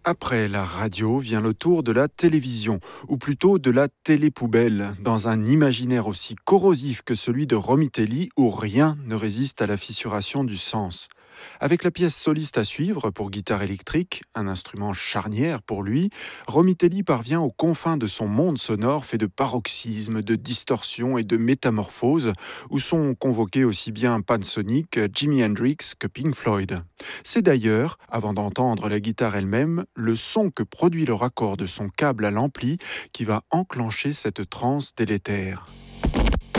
Après la radio vient le tour de la télévision, ou plutôt de la télépoubelle, dans un imaginaire aussi corrosif que celui de Romitelli où rien ne résiste à la fissuration du sens. Avec la pièce soliste à suivre pour guitare électrique, un instrument charnière pour lui, Romitelli parvient aux confins de son monde sonore fait de paroxysmes, de distorsions et de métamorphoses, où sont convoqués aussi bien Pan Sonic, Jimi Hendrix que Pink Floyd. C'est d'ailleurs, avant d'entendre la guitare elle-même, le son que produit le raccord de son câble à l'ampli qui va enclencher cette transe délétère.